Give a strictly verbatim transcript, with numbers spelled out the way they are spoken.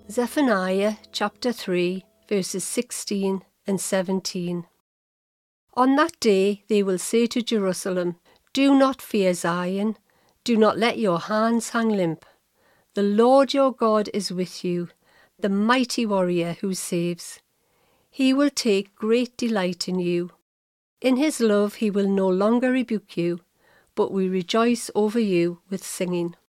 Zephaniah chapter three, verses sixteen and seventeen. On that day they will say to Jerusalem, "Do not fear, Zion. Do not let your hands hang limp. The Lord your God is with you, the mighty warrior who saves. He will take great delight in you. In his love he will no longer rebuke you, but will rejoice over you with singing."